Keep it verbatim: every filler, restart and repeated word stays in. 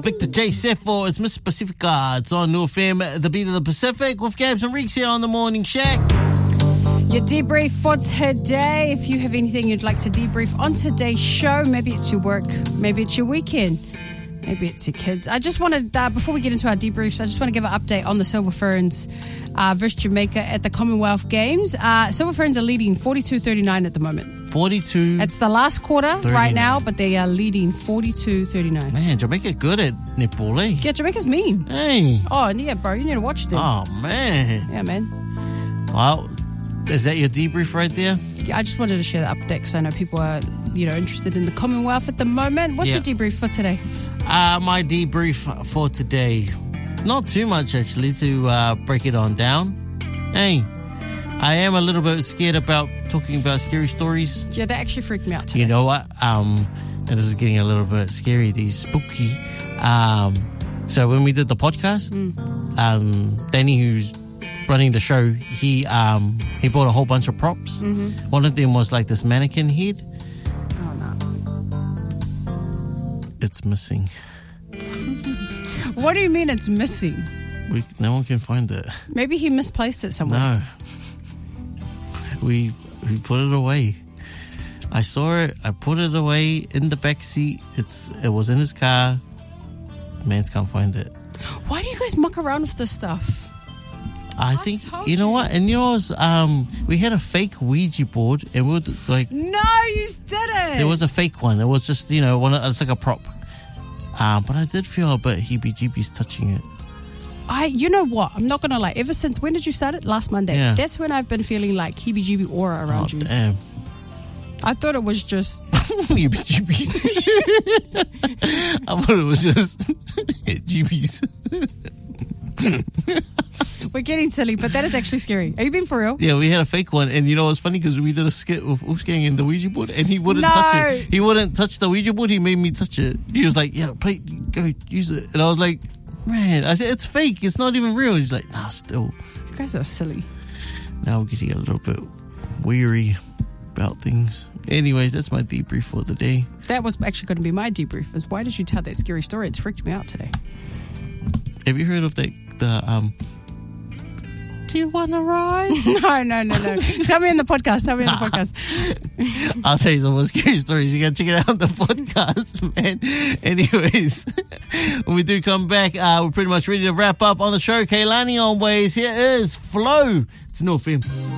Victor J. Sefo. It's Miss Pacifica. It's on New F M, the beat of the Pacific, with Gabs and Reeks here on the Morning Shack. Your debrief for today. If you have anything you'd like to debrief on today's show, maybe it's your work, maybe it's your weekend, maybe it's your kids. I just wanted, uh, before we get into our debriefs, I just want to give an update on the Silver Ferns uh, versus Jamaica at the Commonwealth Games. Uh, Silver Ferns are leading forty-two thirty-nine at the moment. forty-two It's the last quarter thirty-nine right now, but they are leading forty-two thirty-nine. Man, Jamaica good at netball, eh? Yeah, Jamaica's mean. Hey. Oh, yeah, bro, you need to watch them. Oh, man. Yeah, man. Well, is that your debrief right there? Yeah, I just wanted to share the update because I know people are, you know, interested in the Commonwealth at the moment. What's Yeah. your debrief for today? Uh, my debrief for today, not too much actually to uh, break it on down. Hey, I am a little bit scared about talking about scary stories. Yeah, that actually freaked me out today. You know what? Um, and this is getting a little bit scary, these spooky. Um, so when we did the podcast, Mm. um, Danny, who's running the show, he um, he bought a whole bunch of props. Mm-hmm. One of them was like this mannequin head. Oh, no. It's missing. What do you mean it's missing? We, no one can find it. Maybe he misplaced it somewhere. No. We we put it away. I saw it. I put it away in the back seat. It's it was in his car. Mans can't find it. Why do you guys muck around with this stuff? I I think told you know you. what. And you know, was, um, we had a fake Ouija board, and we were like, No, you didn't. there was a fake one. It was just you know one. of- It's like a prop. Um, but I did feel a bit heebie-jeebies touching it. I, you know what? I'm not gonna lie. Ever since when did you start it? Last Monday. Yeah. That's when I've been feeling like heebie-jeebie aura Oh around you. damn! I thought it was just. Heebie-jeebies. I thought it was just jeebies. We're getting silly, but that is actually scary. Are you being for real? Yeah, we had a fake one, and you know it's funny because we did a skit with Wolfgang and the Ouija board, and he wouldn't No. touch it. He wouldn't touch the Ouija board. He made me touch it. He was like, "Yeah, play, go use it," and I was like, "Man," I said, "It's fake. It's not even real." He's like, "Nah, still." You guys are silly. Now we're getting a little bit weary about things. Anyways, that's my debrief for the day. That was actually going to be my debrief. Is why did you tell that scary story? It's freaked me out today. Have you heard of the the um? Do you want to ride? No, no, no, no. Tell me in the podcast. Tell me in the podcast. I'll tell you some more scary stories. You gotta check it out on the podcast, man. Anyways, when we do come back, uh, we're pretty much ready to wrap up on the show. Kaylani on Ways. Here is Flow. It's no film.